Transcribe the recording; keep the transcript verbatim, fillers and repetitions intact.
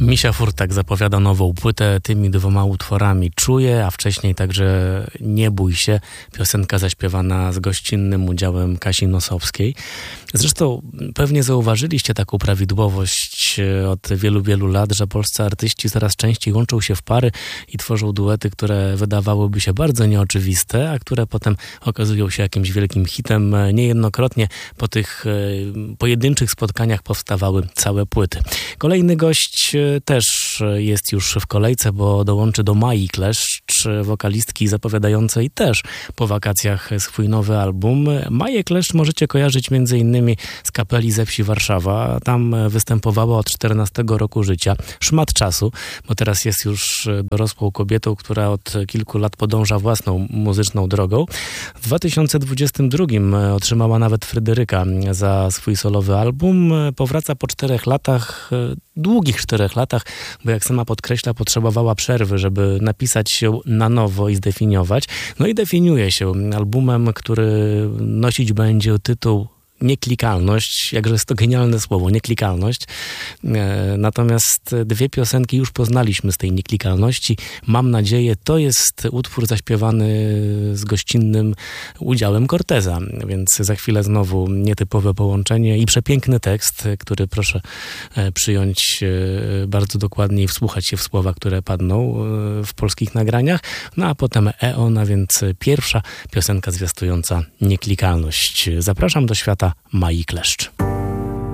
Misia Furtak zapowiada nową płytę tymi dwoma utworami Czuję, a wcześniej także Nie bój się, piosenka zaśpiewana z gościnnym udziałem Kasi Nosowskiej. Zresztą pewnie zauważyliście taką prawidłowość od wielu, wielu lat, że polscy artyści coraz częściej łączą się w pary i tworzą duety, które wydawałyby się bardzo nieoczywiste, a które potem okazują się jakimś wielkim hitem. Niejednokrotnie po tych pojedynczych spotkaniach powstawały całe płyty. Kolejny gość też jest już w kolejce, bo dołączy do Mai Kleszcz, wokalistki zapowiadającej też po wakacjach swój nowy album. Maję Kleszcz możecie kojarzyć między innymi z kapeli Ze Wsi Warszawa. Tam występowała od czternastego roku życia. Szmat czasu, bo teraz jest już dorosłą kobietą, która od kilku lat podąża własną muzyczną drogą. W dwa tysiące dwudziestym drugim otrzymała nawet Fryderyka za swój solowy album. Powraca po czterech latach, długich czterech latach, bo jak sama podkreśla, potrzebowała przerwy, żeby napisać się na nowo i zdefiniować. No i definiuje się albumem, który nosić będzie tytuł Nieklikalność, jakże jest to genialne słowo, nieklikalność. Natomiast dwie piosenki już poznaliśmy z tej nieklikalności. Mam nadzieję, to jest utwór zaśpiewany z gościnnym udziałem Corteza, więc za chwilę znowu nietypowe połączenie i przepiękny tekst, który proszę przyjąć bardzo dokładnie i wsłuchać się w słowa, które padną w polskich nagraniach. No a potem Eona, więc pierwsza piosenka zwiastująca nieklikalność. Zapraszam do świata Mai Kleszcz.